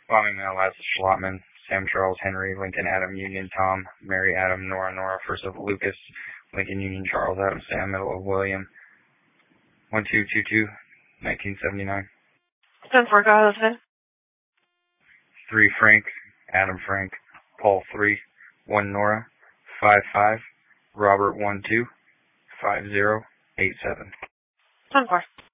Bombing mail as Schlotman, Sam Charles Henry, Lincoln Adam Union Tom, Mary Adam Nora Nora, first of Lucas, Lincoln Union Charles Adam Sam, middle of William, 1222, 1979. 10-4, go ahead, listen. 3 Frank, Adam Frank, Paul 3, 1 Nora, 5 Robert 1 2, 5087. 10-4.